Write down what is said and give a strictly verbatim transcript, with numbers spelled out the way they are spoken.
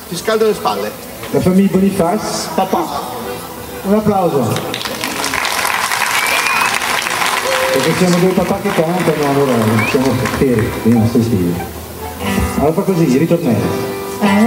ti scaldo le spalle. La famiglia Boniface, Papà. un applauso. Perché siamo due papà che cantano, allora siamo fieri dei nostri figli. Allora fa così, ritornello.